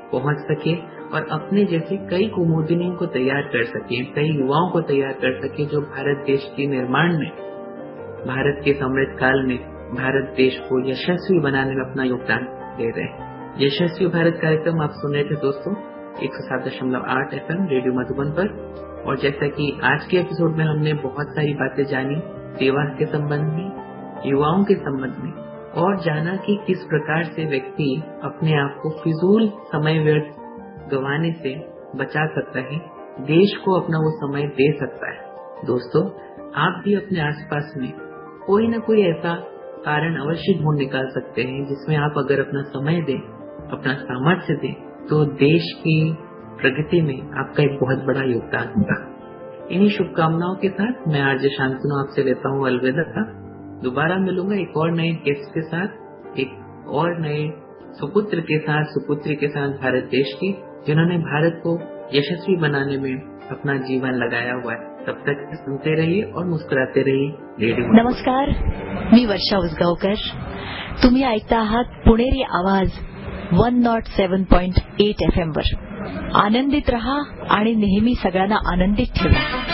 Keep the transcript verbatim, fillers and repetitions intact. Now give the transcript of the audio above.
पहुंच सके और अपने जैसे कई कुमुदिनियों को तैयार कर सके, कई युवाओं को तैयार कर सके जो भारत देश के निर्माण में, भारत के समृद्ध काल में भारत देश को यशस्वी बनाने में अपना योगदान दे रहे हैं। यशस्वी भारत कार्यक्रम आप सुन रहे थे दोस्तों एक सौ सात दशमलव आठ एफ एम रेडियो मधुबन पर। और जैसा कि आज के एपिसोड में हमने बहुत सारी बातें जानी सेवा के संबंध में, युवाओं के संबंध में, और जाना कि किस प्रकार से व्यक्ति अपने आप को फिजूल समय व्यर्थ गंवाने से बचा सकता है, देश को अपना वो समय दे सकता है। दोस्तों, आप भी अपने आसपास में कोई न कोई ऐसा कारण अवश्य ढूंढ निकाल सकते हैं जिसमें आप अगर अपना समय दें, अपना सामर्थ्य दें, तो देश की प्रगति में आपका एक बहुत बड़ा योगदान होगा। इन्हीं शुभकामनाओं के साथ मैं आरजे शांतनु आपसे लेता हूँ अलविदा। दोबारा मिलूंगा एक और नए गेस्ट के साथ, एक और नए सुपुत्र के साथ, सुपुत्री के साथ भारत देश की, जिन्होंने भारत को यशस्वी बनाने में अपना जीवन लगाया हुआ है। तब तक सुनते रहिए और मुस्कुराते रहिए रेडियो। नमस्कार, मी वर्षा उसगावकर. तुम्ही ऐकता आहात पुणेरी आवाज one not seven point eight F M वर. आनंदित रहा आणि नेहमी सगळ्यांना आनंदित ठेवा.